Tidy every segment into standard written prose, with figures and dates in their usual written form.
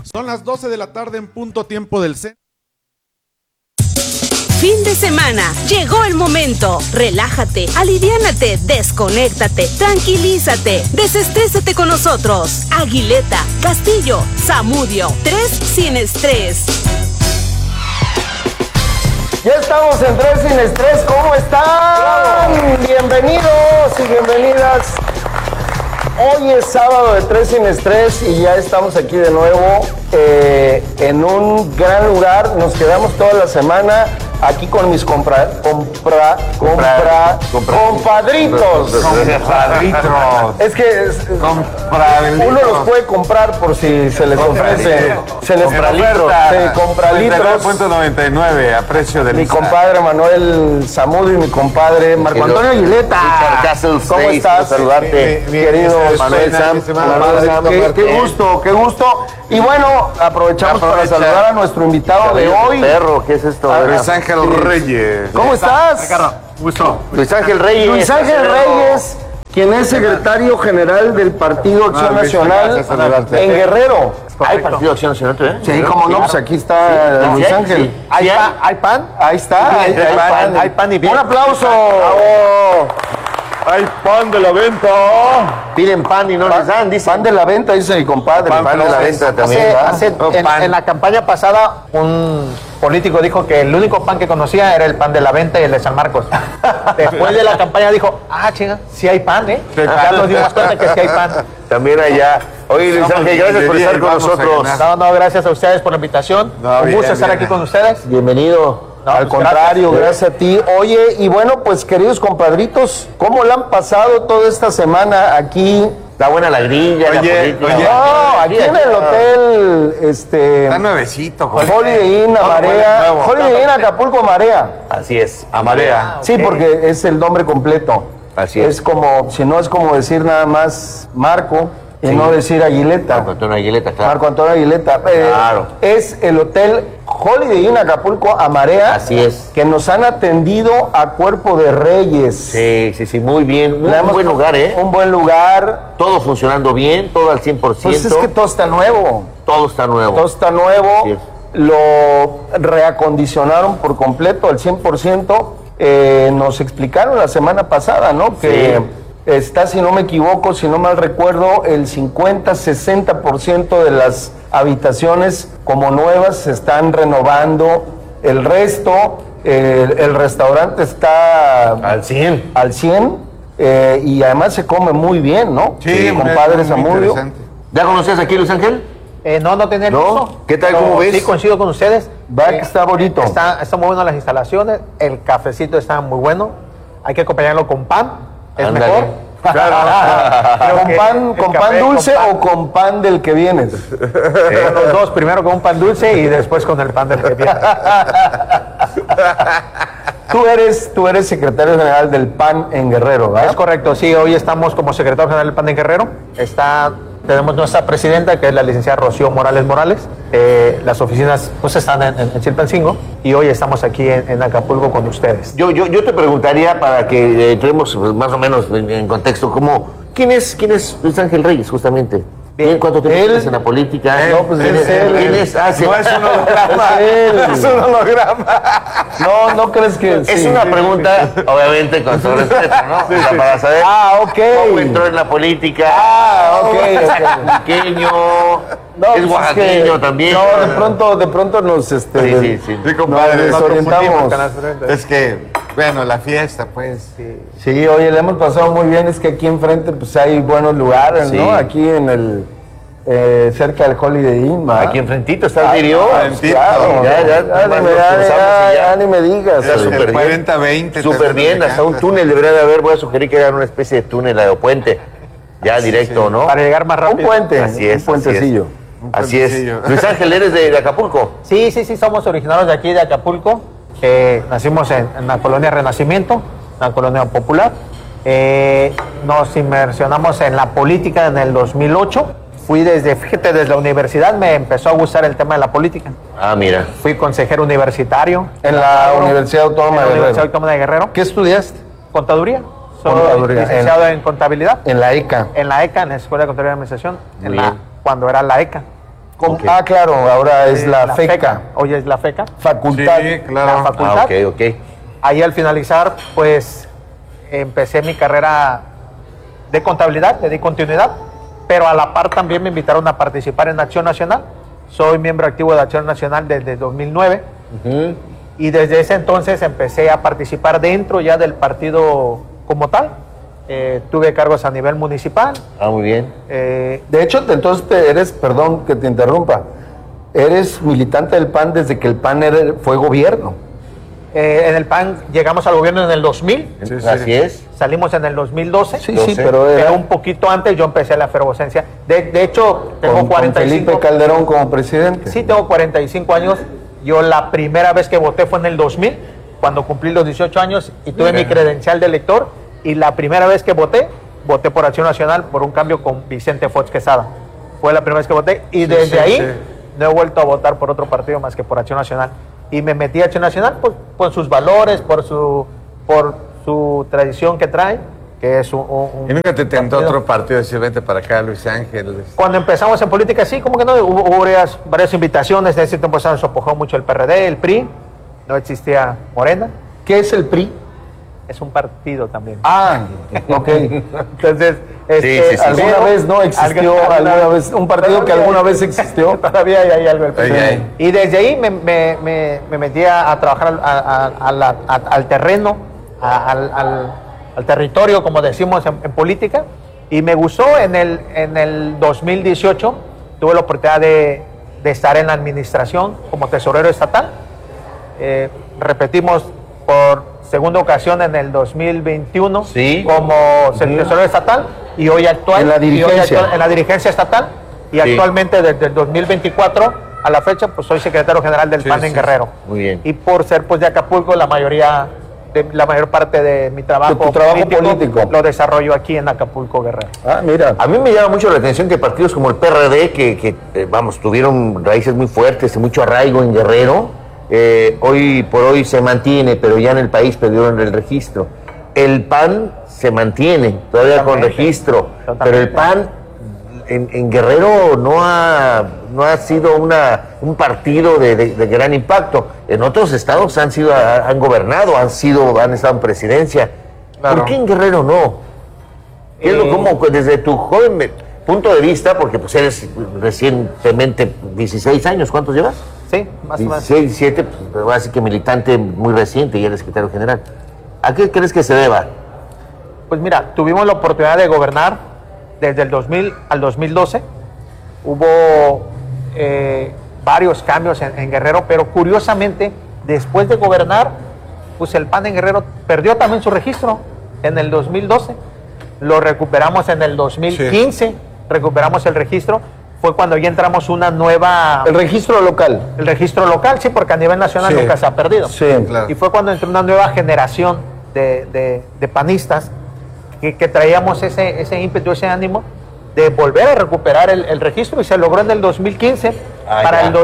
Son las 12 de la tarde en punto tiempo del centro. Fin de semana, llegó el momento. Relájate, aliviánate, desconéctate, tranquilízate, desestrésate con nosotros. Aguileta, Castillo, Zamudio, 3 sin estrés. Ya estamos en 3 sin estrés, ¿cómo están? Bienvenidos y bienvenidas. Hoy es sábado de 3 sin estrés y ya estamos aquí de nuevo en un gran lugar. Nos quedamos toda la semana aquí con mis compadritos. Es que uno los puede comprar por si se les ofrece. Se les compra litros. Se compra litros. 99 a precio del Mi compadre Manuel Zamudio y mi compadre Marco Antonio Aguileta. ¿Cómo estás? Saludarte, querido Manuel Sam. Qué gusto. Y bueno, aprovechamos para saludar a nuestro invitado de hoy. Perro, ¿qué es esto? Luis Ángel Reyes. ¿Cómo estás? Gusto. Luis Ángel Reyes. Luis Ángel Reyes, quien es secretario general del Partido Acción Nacional en Guerrero. ¿Hay Partido Acción Nacional? Sí, como no, pues aquí está Luis Ángel. ¿Hay pan? Ahí está, Hay pan y bien. Un aplauso. Hay pan de la venta. Piden pan y no les dan, dice. Pan de la venta, dice mi compadre. Pan de la venta también. En la campaña pasada, un político dijo que el único pan que conocía era el pan de la venta y el de San Marcos. Después de la campaña dijo, chinga, sí hay pan, Ya nos dimos cuenta que sí hay pan. También allá. Oye, Luis Ángel, gracias por estar con nosotros. No, gracias a ustedes por la invitación. Un gusto estar aquí con ustedes. Bienvenido. Al contrario, gracias a ti. Oye, y bueno, pues queridos compadritos, ¿cómo la han pasado toda esta semana aquí? Está buena la grilla, Oye, aquí en el hotel, está nuevecito. Holiday Inn a Marea. Holiday Inn Acapulco Marea. Así es, a Marea. Sí, porque es el nombre completo. Así es. Es como, si no es como decir nada más Marco y no decir Aguileta. Marco Antonio Aguileta, claro. Marco Antonio Aguileta. Claro. Es el hotel Holiday Inn Acapulco a Marea. Así es. Que nos han atendido a cuerpo de reyes. Sí, muy bien. Un buen lugar, Un buen lugar. Todo funcionando bien, todo al 100%. Pues es que todo está nuevo. Todo está nuevo. Todo está nuevo. Sí. Lo reacondicionaron por completo al 100%. Nos explicaron la semana pasada, ¿no? Que está, si no me equivoco, si no mal recuerdo, el 50-60% de las habitaciones como nuevas se están renovando. El resto, el restaurante está al 100. Al 100 y además se come muy bien, ¿no? Sí, compadre Zamudio. ¿Ya conocías aquí, Luis Ángel? No tenía el gusto. ¿Qué tal? ¿Cómo ves? Sí, coincido con ustedes. Va que está bonito. Está muy bueno las instalaciones, el cafecito está muy bueno. Hay que acompañarlo con pan, es Ándale. mejor. Claro. ¿Con pan dulce o con pan del que vienes? Los dos, primero con un pan dulce y después con el pan del que viene. Tú eres secretario general del PAN en Guerrero, ¿verdad? Es correcto, sí, hoy estamos como secretario general del PAN en Guerrero. Tenemos nuestra presidenta, que es la licenciada Rocío Morales Morales. Las oficinas pues están en Chilpancingo y hoy estamos aquí en Acapulco con ustedes. Yo te preguntaría, para que entremos más o menos en contexto, ¿quién es Luis Ángel Reyes, justamente? ¿Cuánto tiempo tienes en la política? No, pues ¿Quién es él? No es un holograma. Es un holograma. No crees que... Es una pregunta, obviamente, con todo respeto, ¿no? O sea, para saber cómo entró en la política. Ok. Pequeño. No, es oaxaqueño también. No, de pronto nos... Sí, compadre. Nos desorientamos. Es que, bueno, la fiesta, pues. Sí, oye, le hemos pasado muy bien. Es que aquí enfrente pues hay buenos lugares, ¿no? Aquí en el... cerca del Holiday Inn, ¿verdad? Aquí enfrentito está el video. Claro. Ya ni me digas. Está súper bien. 40-20. Súper bien, hasta un túnel debería de haber. Voy a sugerir que hagan una especie de túnel aeropuente. Ya directo, ¿no? Para llegar más rápido. Un puente. Así es. Un puentecillo. Así es. Luis Ángel, ¿eres de Acapulco? Sí, somos originarios de aquí, de Acapulco. Nacimos en la colonia Renacimiento, una colonia popular. Nos inmersionamos en la política en el 2008. Desde la universidad me empezó a gustar el tema de la política. Mira. Fui consejero universitario. En la Universidad Autónoma de Guerrero. Universidad Autónoma de Guerrero. ¿Qué estudiaste? Contaduría. Soy licenciado en contabilidad. En la ECA. En la ECA, en la Escuela de Contabilidad y Administración. Cuando era la ECA. Ok. Ah, claro, ahora es la FECA. Hoy es la FECA. Facultad. Sí, La claro. facultad. Ok. Ahí al finalizar, pues empecé mi carrera de contabilidad, le di continuidad, pero a la par también me invitaron a participar en Acción Nacional. Soy miembro activo de Acción Nacional desde 2009 y desde ese entonces empecé a participar dentro ya del partido como tal. Tuve cargos a nivel municipal. Muy bien. De hecho, entonces eres, perdón que te interrumpa, eres militante del PAN desde que el PAN fue gobierno. En el PAN llegamos al gobierno en el 2000, Así es. salimos en el 2012. Sí, 12. pero era Un poquito antes yo empecé la efervescencia. De hecho, tengo con 45. Felipe Calderón como presidente. Sí, tengo 45 años. Yo la primera vez que voté fue en el 2000, cuando cumplí los 18 años y tuve mi credencial de elector. Y la primera vez que voté por Acción Nacional, por un cambio con Vicente Fox Quesada. Fue la primera vez que voté y desde ahí no he vuelto a votar por otro partido más que por Acción Nacional. Y me metí a Acción Nacional por sus valores, por su tradición que trae, que es ¿Y nunca te tentó otro partido decir, vente para acá, Luis Ángel? Cuando empezamos en política, sí, como que no, hubo varias invitaciones. En ese tiempo se nos apojó mucho el PRD, el PRI, no existía Morena. ¿Qué es el PRI? Es un partido también. Ah, ok. Entonces, sí. ¿Alguna vez no existió? ¿Alguna vez? ¿Un partido que alguna vez existió? Todavía hay algo del PRI. Ahí. Y desde ahí me metí a trabajar al terreno, al territorio, como decimos en política, y me gustó. En el 2018 tuve la oportunidad de estar en la administración como tesorero estatal. Repetimos por segunda ocasión en el 2021 como tesorero estatal y hoy actual en la dirigencia, en la dirigencia estatal y actualmente desde el 2024 a la fecha pues soy secretario general del PAN en Guerrero. Muy bien. Y por ser pues de Acapulco la mayor parte de mi trabajo, tu trabajo político lo desarrollo aquí en Acapulco, Guerrero. Ah, mira. A mí me llama mucho la atención que partidos como el PRD, que tuvieron raíces muy fuertes y mucho arraigo en Guerrero, hoy por hoy se mantiene, pero ya en el país perdieron el registro. El PAN se mantiene todavía con registro, pero el PAN en Guerrero no ha sido un partido de gran impacto. En otros estados han gobernado, han estado en presidencia. Claro. ¿Por qué en Guerrero no? ¿Qué es cómo, desde tu joven punto de vista, porque pues eres recientemente 16 años, ¿cuántos llevas? Sí, más o menos. 16, 17, pues así que militante muy reciente y eres secretario general. ¿A qué crees que se deba? Pues mira, tuvimos la oportunidad de gobernar desde el 2000 al 2012. Hubo varios cambios en Guerrero, pero curiosamente, después de gobernar, pues el PAN en Guerrero perdió también su registro en el 2012. Lo recuperamos en el 2015, recuperamos el registro. Fue cuando ya entramos una nueva... El registro local. El registro local, sí, porque a nivel nacional nunca se ha perdido. Sí, claro. Y fue cuando entró una nueva generación de panistas que traíamos ese ímpetu, ese ánimo de volver a recuperar el registro y se logró en el 2015. Para el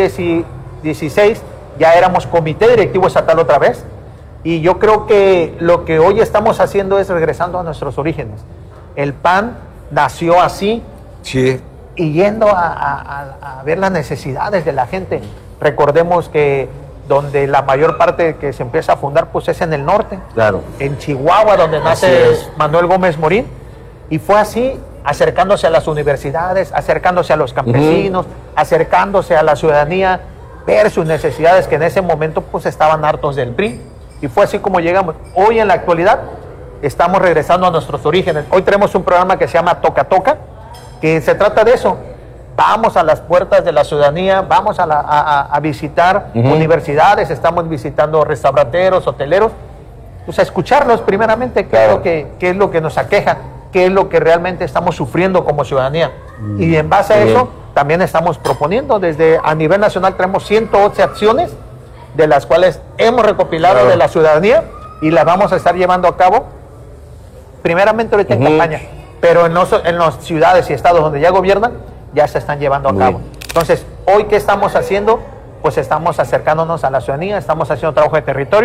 2016 ya éramos comité directivo estatal otra vez. Y yo creo que lo que hoy estamos haciendo es regresando a nuestros orígenes. El PAN nació así. Sí. Y yendo a ver las necesidades de la gente. Recordemos que donde la mayor parte que se empieza a fundar pues es en el norte. Claro. En Chihuahua, donde nace Manuel Gómez Morín. Y fue así, acercándose a las universidades, acercándose a los campesinos, acercándose a la ciudadanía, ver sus necesidades que en ese momento pues estaban hartos del PRI. Y fue así como llegamos. Hoy en la actualidad estamos regresando a nuestros orígenes. Hoy tenemos un programa que se llama Toca Toca, que se trata de eso. Vamos a las puertas de la ciudadanía, vamos a visitar universidades, estamos visitando restauranteros, hoteleros, pues a escucharlos primeramente, qué es lo que nos aqueja, qué es lo que realmente estamos sufriendo como ciudadanía. Y en base a eso también estamos proponiendo, desde a nivel nacional tenemos 111 acciones, de las cuales hemos recopilado de la ciudadanía y las vamos a estar llevando a cabo, primeramente ahorita en campaña. Pero en las ciudades y estados donde ya gobiernan, ya se están llevando a cabo. Entonces, hoy, ¿qué estamos haciendo? Pues estamos acercándonos a la ciudadanía, estamos haciendo trabajo de territorio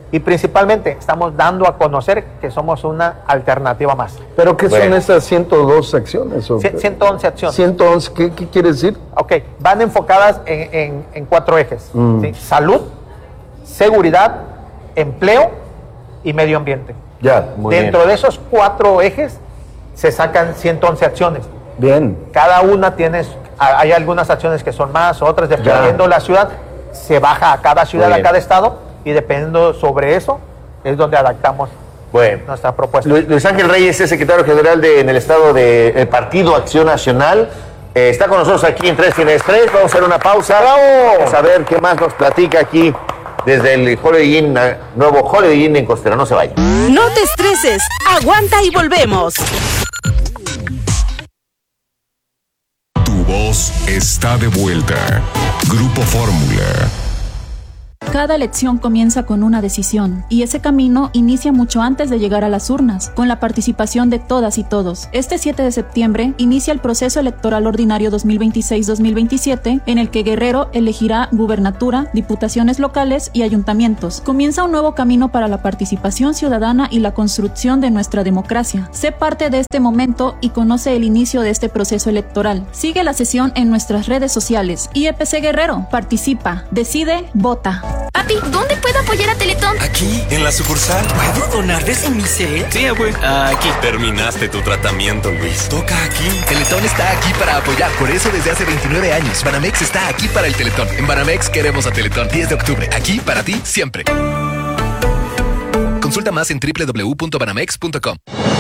Y principalmente estamos dando a conocer que somos una alternativa más. ¿Pero qué son esas 102 acciones? 111 acciones. 111, ¿qué quiere decir? Ok, van enfocadas en 4 ejes. ¿Sí? Salud, seguridad, empleo y medio ambiente. Ya, muy Dentro bien. de esos 4 ejes se sacan 111 acciones. Bien. Cada una hay algunas acciones que son más, otras dependiendo de la ciudad, se baja a cada ciudad, a cada estado, y dependiendo sobre eso, es donde adaptamos nuestra propuesta. Luis Ángel Reyes es secretario general en el estado del Partido Acción Nacional. Está con nosotros aquí en 3 Tienes 3. Vamos a hacer una pausa. Vamos a ver qué más nos platica aquí desde el Holiday Inn, nuevo Holiday Inn en Costera. No se vaya. No te estreses, aguanta y volvemos. Tu voz está de vuelta. Grupo Fórmula. Cada elección comienza con una decisión, y ese camino inicia mucho antes de llegar a las urnas, con la participación de todas y todos. Este 7 de septiembre inicia el proceso electoral ordinario 2026-2027, en el que Guerrero elegirá gubernatura, diputaciones locales y ayuntamientos. Comienza un nuevo camino para la participación ciudadana y la construcción de nuestra democracia. Sé parte de este momento y conoce el inicio de este proceso electoral. Sigue la sesión en nuestras redes sociales. IEPC Guerrero, participa, decide, vota. Papi, ¿dónde puedo apoyar a Teletón? Aquí, en la sucursal. ¿Puedo donar desde mi cel? Sí, abue. Aquí. Terminaste tu tratamiento, Luis. Toca aquí. Teletón está aquí para apoyar. Por eso desde hace 29 años. Banamex está aquí para el Teletón. En Banamex queremos a Teletón. 10 de octubre. Aquí para ti, siempre. Consulta más en www.banamex.com.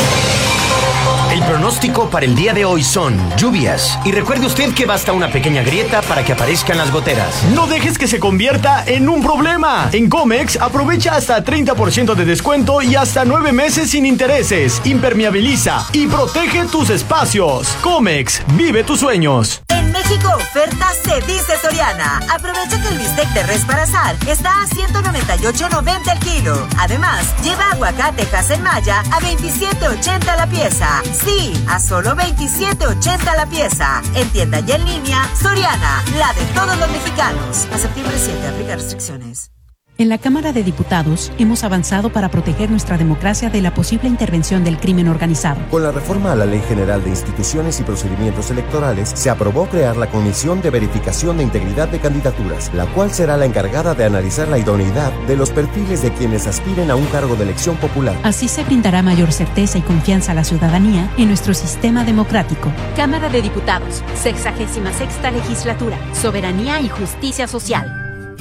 El pronóstico para el día de hoy son lluvias. Y recuerde usted que basta una pequeña grieta para que aparezcan las goteras. No dejes que se convierta en un problema. En Comex aprovecha hasta 30% de descuento y hasta 9 meses sin intereses. Impermeabiliza y protege tus espacios. Comex, vive tus sueños. En México, oferta se dice Soriana. Aprovecha que el bistec de res para asar está a $198.90 el kilo. Además, lleva aguacate en malla a $27.80 la pieza. Sí, a solo $27.80 la pieza. En tienda y en línea, Soriana, la de todos los mexicanos. A septiembre 7, aplica restricciones. En la Cámara de Diputados hemos avanzado para proteger nuestra democracia de la posible intervención del crimen organizado. Con la reforma a la Ley General de Instituciones y Procedimientos Electorales, se aprobó crear la Comisión de Verificación de Integridad de Candidaturas, la cual será la encargada de analizar la idoneidad de los perfiles de quienes aspiren a un cargo de elección popular. Así se brindará mayor certeza y confianza a la ciudadanía en nuestro sistema democrático. Cámara de Diputados, 66ª Legislatura, Soberanía y Justicia Social.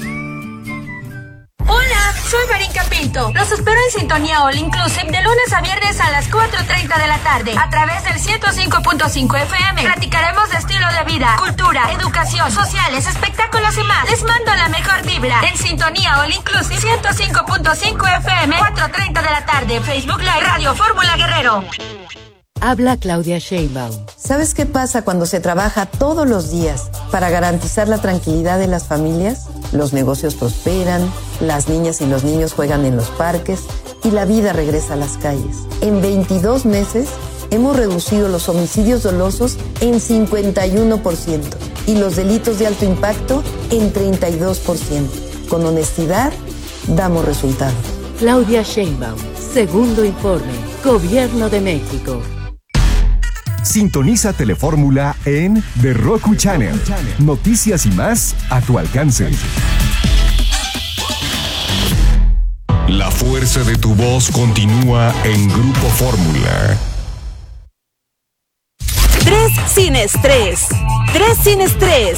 Hola, soy Marinka Pinto. Los espero en Sintonía All Inclusive de lunes a viernes a las 4:30 de la tarde a través del 105.5 FM. Platicaremos de estilo de vida, cultura, educación, sociales, espectáculos y más. Les mando la mejor vibra en Sintonía All Inclusive 105.5 FM, 4:30 de la tarde. Facebook Live, Radio Fórmula Guerrero. Habla Claudia Sheinbaum. ¿Sabes qué pasa cuando se trabaja todos los días para garantizar la tranquilidad de las familias? Los negocios prosperan, las niñas y los niños juegan en los parques y la vida regresa a las calles. En 22 meses hemos reducido los homicidios dolosos en 51% y los delitos de alto impacto en 32%. Con honestidad, damos resultados. Claudia Sheinbaum, segundo informe, Gobierno de México. Sintoniza Telefórmula en The Roku Channel. Noticias y más a tu alcance. La fuerza de tu voz continúa en Grupo Fórmula. 3 sin estrés. 3 sin estrés.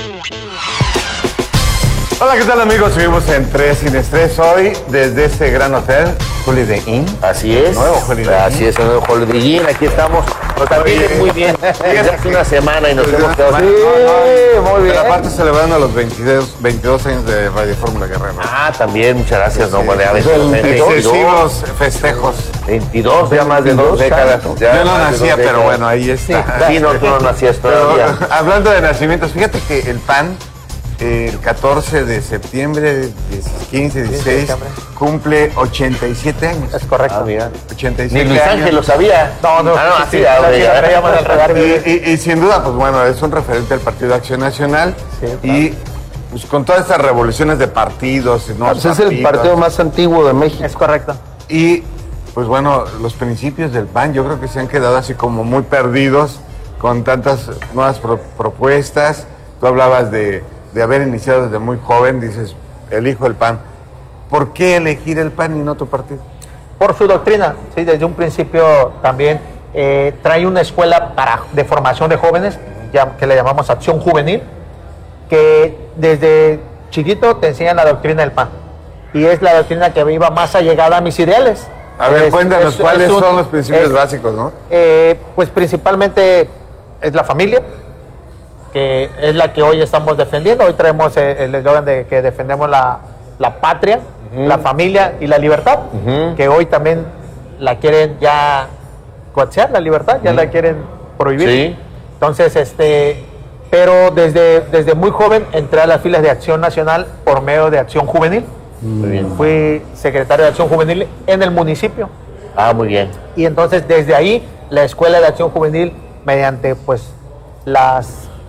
Hola, ¿qué tal, amigos? Seguimos en 3 sin estrés hoy desde este gran hotel, Holiday Inn. Así es. Nuevo Holiday Inn. Así es, el nuevo Holiday Inn. Aquí estamos. Nos también muy bien. Desde hace una semana y nos hemos quedado. Sí, muy bien. Pero aparte celebrando los 22 años de Radio Fórmula Guerrero. Ah, también, muchas gracias, no, vale, a veces. Excesivos festejos. 22, ya más de 2 décadas. Yo no nacía, pero bueno, ahí está. Sí, no, tú no nacías todavía. Pero, hablando de nacimientos, fíjate que el PAN, el 14 de septiembre, 15, 16, cumple 87 años. Es correcto. Mira. 87 Ni Luis Ángel años. lo sabía. No, así y sin duda, pues bueno, es un referente al Partido de Acción Nacional. Sí, claro. Y pues con todas estas revoluciones de partidos, ¿no? Pues es el partido más antiguo de México. Es correcto. Y pues bueno, los principios del PAN yo creo que se han quedado así como muy perdidos con tantas nuevas propuestas. Tú hablabas de haber iniciado desde muy joven, dices, elijo el PAN. ¿Por qué elegir el PAN y no otro partido? Por su doctrina, sí, desde un principio también trae una escuela de formación de jóvenes, que le llamamos Acción Juvenil, que desde chiquito te enseñan la doctrina del PAN. Y es la doctrina que iba más allegada a mis ideales. A ver, cuéntanos cuáles son los principios básicos, ¿no? Pues principalmente es la familia, que es la que hoy estamos defendiendo. Hoy traemos el eslogan de que defendemos la patria, la familia y la libertad, que hoy también la quieren ya coachear, la libertad, ya la quieren prohibir. Sí. Entonces, pero desde muy joven entré a las filas de Acción Nacional por medio de Acción Juvenil. Muy bien. Fui secretario de Acción Juvenil en el municipio. Ah, muy bien. Y entonces desde ahí la Escuela de Acción Juvenil, mediante pues la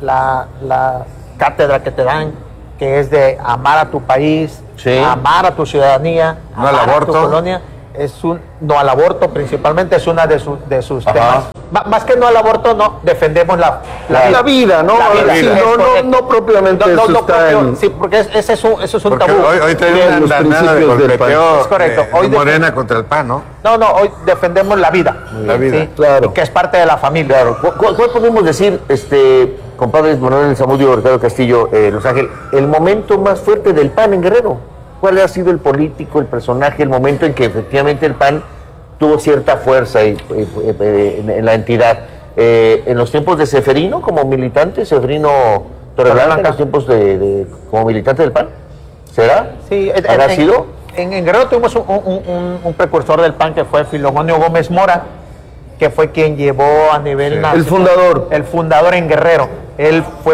cátedra que te dan, que es de amar a tu país, amar a tu ciudadanía, no amar al aborto. a tu colonia, no al aborto principalmente, es una de sus temas. Más que no al aborto, no, defendemos la vida, ¿no? La vida, Sí, no propiamente sí, porque eso es un porque tabú. Hoy trae una andanada de golpeteo Es correcto. de Morena contra el PAN, ¿no? No, hoy defendemos la vida. La vida. Sí, claro. Que es parte de la familia. Claro. ¿Cuál podemos decir, compadres Manuel Zamudio, Ricardo Castillo, Los Ángeles, el momento más fuerte del PAN en Guerrero? ¿Cuál ha sido el político, el personaje, el momento en que efectivamente el PAN tuvo cierta fuerza en la entidad? En los tiempos de Seferino como militante, Seferino Torreblanca, en los tiempos como militante del PAN, ¿será? Sí, ¿Habrá sido? En Guerrero tuvimos un precursor del PAN que fue Filomonio Gómez Mora, que fue quien llevó a nivel nacional. El fundador en Guerrero. Él fue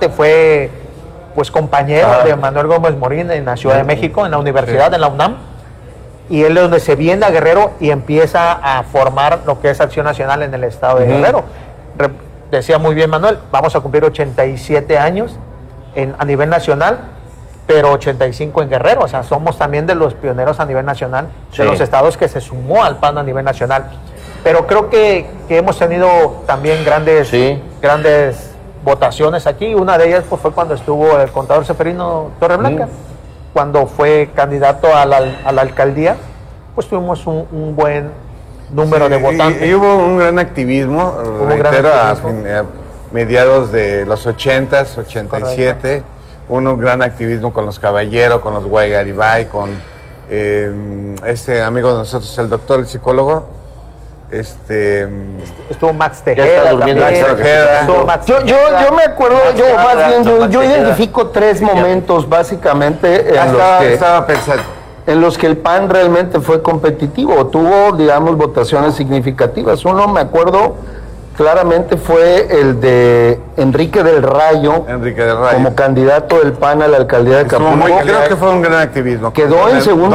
pues compañero de Manuel Gómez Morín en la Ciudad de México, en la universidad, en la UNAM. Y él es donde se viene a Guerrero y empieza a formar lo que es Acción Nacional en el estado de Guerrero. Decía muy bien Manuel, vamos a cumplir 87 años a nivel nacional, pero 85 en Guerrero. O sea, somos también de los pioneros a nivel nacional, de los estados que se sumó al PAN a nivel nacional. Pero creo que hemos tenido también grandes votaciones aquí. Una de ellas pues, fue cuando estuvo el contador Seferino Torreblanca. Cuando fue candidato a la alcaldía, pues tuvimos un buen número de votantes. Y hubo un gran activismo, a mediados de los 80s, 87, correcto. Un gran activismo con los caballeros, con los Guaygaribay, con este amigo de nosotros, el doctor, el psicólogo, estuvo Max Tejeda también. Yo me acuerdo, yo identifico tres momentos básicamente en los que el PAN realmente fue competitivo, tuvo, digamos, votaciones significativas. Uno, me acuerdo claramente, fue el de Enrique del Rayo, como candidato del PAN a la alcaldía de Acapulco. Creo que fue un gran activismo. Quedó en segundo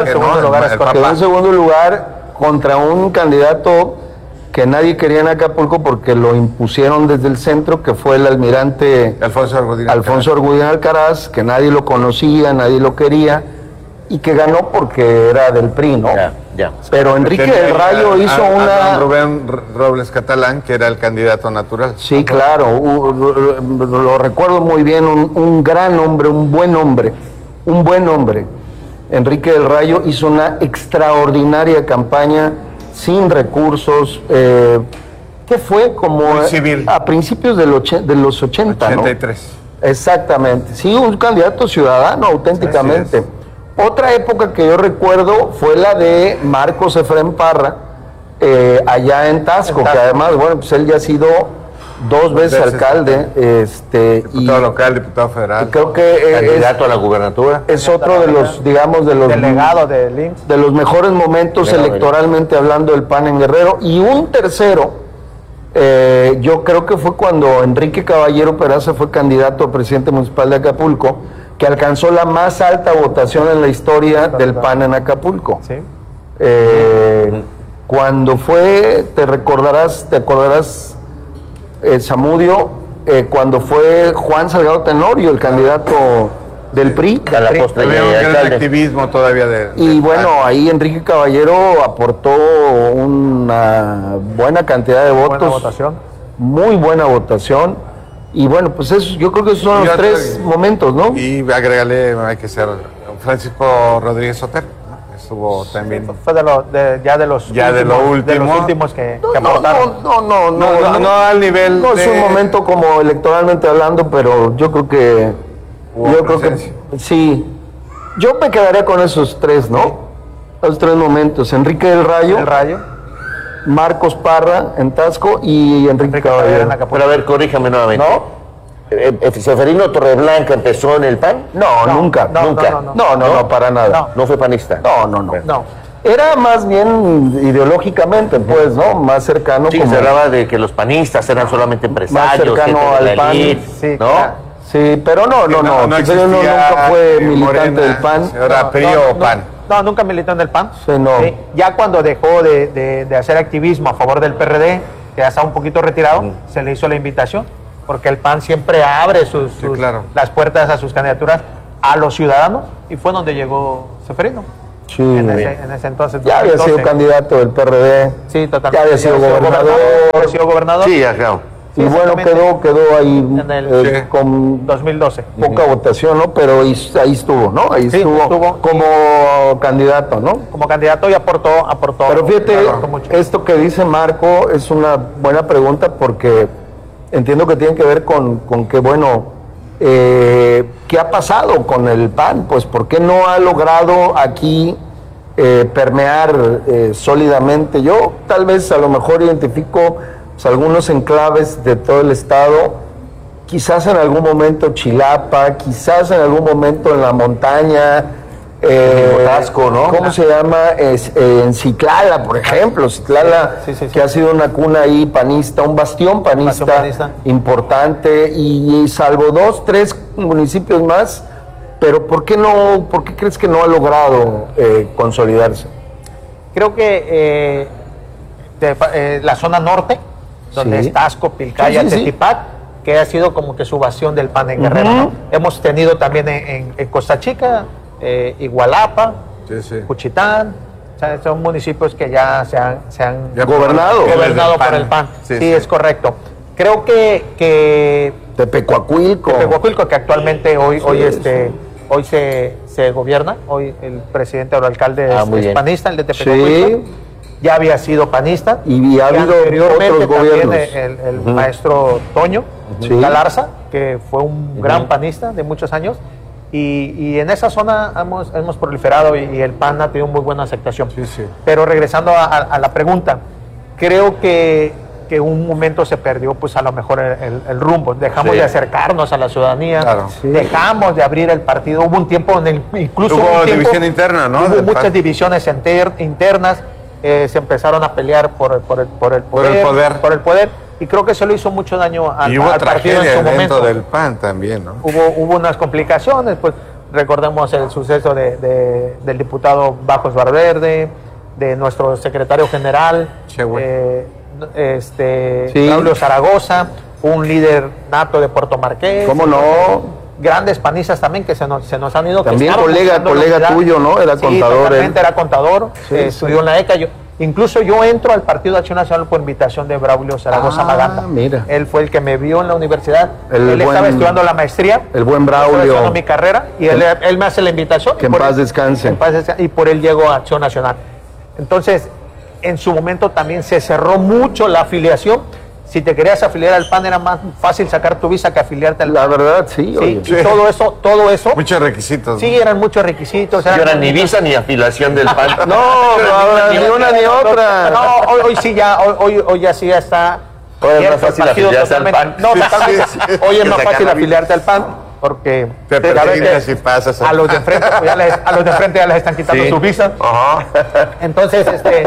lugar contra un candidato que nadie quería en Acapulco porque lo impusieron desde el centro, que fue el almirante Alfonso Argudín Alcaraz, que nadie lo conocía, nadie lo quería, y que ganó porque era del PRI, ¿no? Pero Enrique del Rayo hizo Rubén Robles Catalán, que era el candidato natural. Sí, claro, lo recuerdo muy bien, un gran hombre, un buen hombre. Enrique del Rayo hizo una extraordinaria campaña sin recursos, que fue como a principios de los 80, 83. ¿no? Exactamente, sí, un candidato ciudadano auténticamente. Otra época que yo recuerdo fue la de Marcos Efrén Parra, allá en Taxco, que además, bueno, pues él ya ha sido 2 veces alcalde, diputado local, diputado federal, y creo que candidato a la gubernatura. Es otro de los, digamos, delegado del IMSS, de los mejores momentos electoralmente hablando del PAN en Guerrero. Y un tercero, yo creo que fue cuando Enrique Caballero Peraza fue candidato a presidente municipal de Acapulco, que alcanzó la más alta votación en la historia del PAN en Acapulco. Sí. Cuando fue, te acordarás, Zamudio, cuando fue Juan Salgado Tenorio, el candidato del PRI. A la postre de Había un gran alcalde. activismo todavía Y bueno, ahí Enrique Caballero aportó una buena cantidad de votos. Buena votación. Muy buena votación. Y bueno, pues eso, yo creo que esos son Y los otra- tres momentos, ¿no? Y agrégale, hay que ser Francisco Rodríguez Sotero, ¿no? Estuvo también. Fue de lo últimos que aportaron. No al nivel No es de- un momento como electoralmente hablando, pero yo creo que Hubo presencia. sí. Yo me quedaría con esos tres, ¿no? Los tres momentos. Enrique del Rayo, Marcos Parra en Tasco y Enrique Caballero. Pero a ver, corríjame nuevamente. ¿No? ¿Seferino Torreblanca empezó en el PAN? No, nunca. No, para nada. ¿No fue panista? No. Era más bien ideológicamente, pues, ¿no? Más cercano. Sí, como- se hablaba de que los panistas eran solamente más empresarios, cercano gente de la al PAN. elite, ¿no? Sí, pero no. no Seferino existía, nunca fue militante Morena, del PAN. Era PRI o PAN. No, nunca militó en el PAN. Sí, no. Sí, ya cuando dejó de hacer activismo a favor del PRD, que ya estaba un poquito retirado, se le hizo la invitación, porque el PAN siempre abre las puertas a sus candidaturas a los ciudadanos, y fue donde llegó Seferino. Sí. En ese entonces. Ya había 2012. sido candidato del PRD. Sí, totalmente. Ya había sido gobernador. Había sido gobernador. Sí, ya, claro. Y bueno, quedó ahí En el con 2012. poca votación, ¿no? Pero ahí estuvo, ¿no? Ahí Sí, estuvo como candidato, ¿no? Como candidato y aportó. Pero fíjate, aportó mucho. esto que dice Marco es una buena pregunta porque entiendo que tiene que ver con que, bueno, ¿qué ha pasado con el PAN? Pues, ¿por qué no ha logrado aquí permear sólidamente? Yo tal vez a lo mejor identifico pues, algunos enclaves de todo el estado, quizás en algún momento Chilapa, quizás en algún momento en la montaña, Tasco, ¿no? ¿Cómo se llama? En Citlala, por ejemplo. Citlala, que ha sido una cuna ahí panista, un bastión panista, importante, y salvo 2, 3 municipios más, pero ¿por qué crees que no ha logrado consolidarse? Creo que la zona norte, donde Sí. es Tasco, Pilcaya, Sí. Tetipac, que ha sido como que su bastión del PAN en Guerrero, ¿no? Hemos tenido también en Costa Chica, Igualapa, Juchitán, o sea, son municipios que ya se han gobernado por el PAN. Sí, es correcto. Creo que Tepecuacuilco, que actualmente hoy se gobierna, hoy el presidente o el alcalde muy es bien. panista, el de Tepecuacuilco. Ya había sido panista. Y ha habido anteriormente otros también gobiernos. el maestro Toño Sí. Galarza, que fue un gran panista de muchos años. Y en esa zona hemos proliferado y el PAN ha tenido muy buena aceptación. Pero regresando a la pregunta, creo que un momento se perdió pues a lo mejor el rumbo. Dejamos de acercarnos a la ciudadanía, dejamos de abrir el partido. Hubo un tiempo en el incluso Hubo un tiempo, división interna, ¿no? Hubo del muchas PAN. divisiones internas, se empezaron a pelear por el poder, y creo que eso le hizo mucho daño al Y hubo partido en tragedia su momento. dentro del PAN también, ¿no? Hubo unas complicaciones, pues recordemos el suceso del diputado Bajos Valverde, de nuestro secretario general, Braulio Zaragoza, un líder nato de Puerto Marqués. ¿Cómo no? Grandes panistas también que se nos han ido. que También estaban buscando colega unidad. tuyo, ¿no? Era Sí, contador. totalmente, era contador, Sí, estudió en la ECA. Incluso yo entro al Partido de Acción Nacional por invitación de Braulio Zaragoza Maganta. Mira. Él fue el que me vio en la universidad. El Él estaba buen- estudiando la maestría. El buen Yo estaba Braulio. estudiando mi carrera y él me hace la invitación. Que en paz descanse. Y por él llego a Acción Nacional. Entonces, en su momento también se cerró mucho la afiliación. Si te querías afiliar al PAN era más fácil sacar tu visa que afiliarte al PAN. La verdad, sí. Oye. Y todo eso. Muchos requisitos. Sí, eran muchos requisitos. No era ni visa ni afiliación del PAN. No, ahora ni una ni otra. No, hoy sí ya, hoy ya sí ya está. Ahora es más abierto el fácil partido afiliarse al totalmente. PAN. No, Sí, totalmente. sí, sí. Hoy es Que más sacar fácil la afiliarte al PAN porque Te ya ves persignas que y pasas. a los de enfrente pues, a los de enfrente ya les están quitando Sí. su visa. Entonces,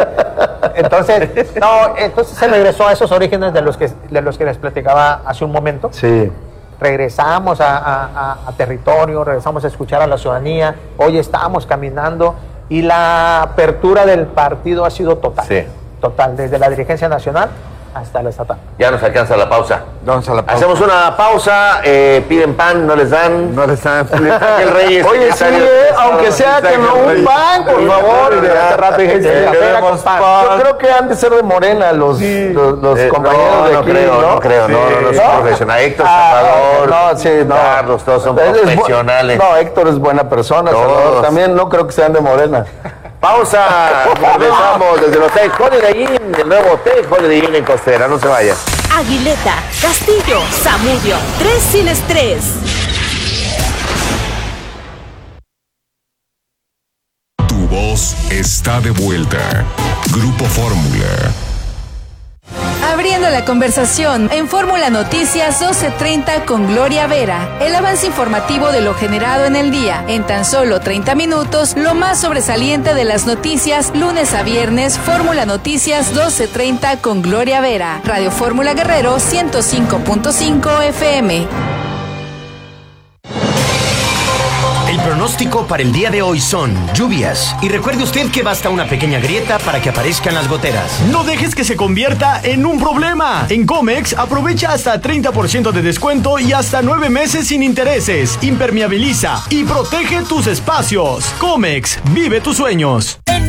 entonces se regresó a esos orígenes de los que les platicaba hace un momento. Sí. Regresamos a territorio, regresamos a escuchar a la ciudadanía. Hoy estamos caminando y la apertura del partido ha sido total. Sí. Total, desde la dirigencia nacional Hasta la satán. Ya nos alcanza la pausa. Vamos a la pausa. Hacemos una pausa, piden pan, no les dan. No les dan. El Reyes. Oye, sí, aunque sea que no un pan, por favor. Hace rato dije que café con pan. Yo creo que han de ser de Morena los compañeros de aquí, no creo, no es profesional. Héctor Salvador, Carlos, todos son profesionales. No, Héctor es buena persona, Salvador también no creo que sean de Morena. Pausa, regresamos desde el Hotel Holiday Inn, el nuevo Hotel Holiday Inn en Costera, no se vaya. Aguileta, Castillo, Zamudio, 3 sin estrés. Tu voz está de vuelta. Grupo Fórmula. Abriendo la conversación en Fórmula Noticias 12:30 con Gloria Vera. El avance informativo de lo generado en el día. En tan solo 30 minutos, lo más sobresaliente de las noticias, lunes a viernes, Fórmula Noticias 12:30 con Gloria Vera. Radio Fórmula Guerrero 105.5 FM. El pronóstico para el día de hoy son lluvias. Y recuerde usted que basta una pequeña grieta para que aparezcan las goteras. No dejes que se convierta en un problema. En Comex, aprovecha hasta 30% de descuento y hasta 9 meses sin intereses. Impermeabiliza y protege tus espacios. Comex, vive tus sueños. En